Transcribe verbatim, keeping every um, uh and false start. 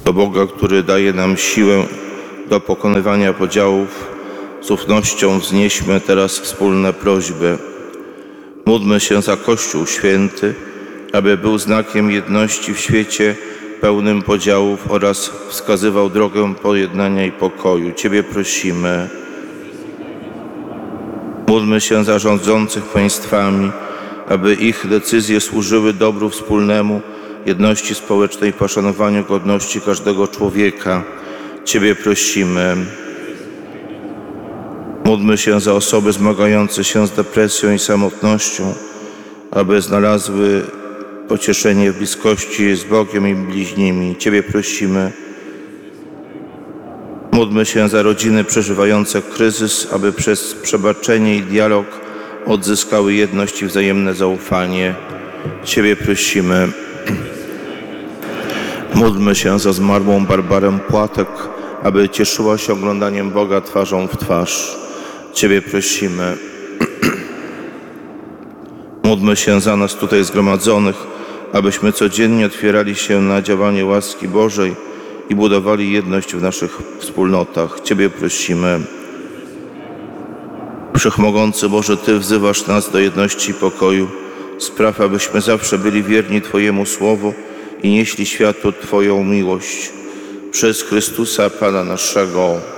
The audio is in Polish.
Do Boga, który daje nam siłę do pokonywania podziałów, z ufnością wznieśmy teraz wspólne prośby. Módlmy się za Kościół Święty, aby był znakiem jedności w świecie pełnym podziałów oraz wskazywał drogę pojednania i pokoju. Ciebie prosimy. Módlmy się za rządzących państwami, aby ich decyzje służyły dobru wspólnemu, jedności społecznej, poszanowaniu godności każdego człowieka. Ciebie prosimy. Módlmy się za osoby zmagające się z depresją i samotnością, aby znalazły pocieszenie w bliskości z Bogiem i bliźnimi. Ciebie prosimy. Módlmy się za rodziny przeżywające kryzys, aby przez przebaczenie i dialog odzyskały jedność i wzajemne zaufanie. Ciebie prosimy. Módlmy się za zmarłą Barbarę Płatek, aby cieszyła się oglądaniem Boga twarzą w twarz. Ciebie prosimy. Módlmy się za nas tutaj zgromadzonych, abyśmy codziennie otwierali się na działanie łaski Bożej i budowali jedność w naszych wspólnotach. Ciebie prosimy. Wszechmogący Boże, Ty wzywasz nas do jedności i pokoju. Spraw, abyśmy zawsze byli wierni Twojemu Słowu i nieśli światu Twoją miłość. Przez Chrystusa Pana naszego.